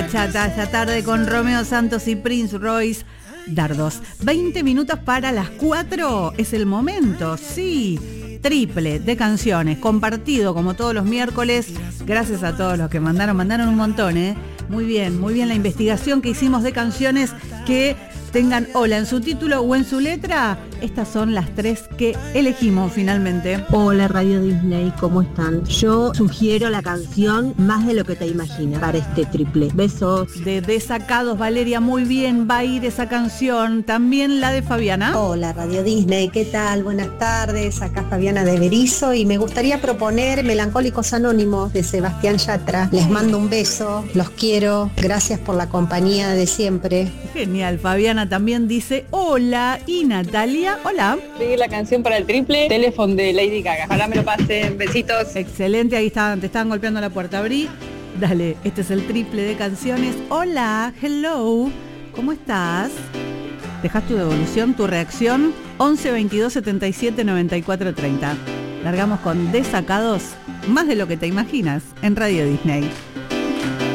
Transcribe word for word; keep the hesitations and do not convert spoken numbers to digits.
bachata esta tarde con Romeo Santos y Prince Royce. Dardos. veinte minutos para las cuatro. Es el momento, sí. Triple de canciones, compartido como todos los miércoles. Gracias a todos los que mandaron, mandaron un montón, ¿eh? Muy bien, muy bien la investigación que hicimos de canciones que tengan hola en su título o en su letra. Estas son las tres que elegimos finalmente. Hola Radio Disney, ¿cómo están? Yo sugiero la canción Más de lo que te imaginas para este triple. Besos. De Desacados, Valeria, muy bien, va a ir esa canción. También la de Fabiana. Hola Radio Disney, ¿qué tal? Buenas tardes, acá Fabiana de Berizo y me gustaría proponer Melancólicos Anónimos de Sebastián Yatra. Les mando un beso, los quiero, gracias por la compañía de siempre. Genial, Fabiana también dice hola. Y Natalia, hola. Pedir la canción para el triple, Telephone de Lady Gaga. Ojalá me lo pasen, besitos. Excelente, ahí estaban, te estaban golpeando la puerta, abrí. Dale, este es el triple de canciones. Hola, hello, ¿cómo estás? Dejas tu devolución, tu reacción, once veintidós setenta y siete noventa y cuatro treinta. Largamos con Desacados, más de lo que te imaginas, en Radio Disney.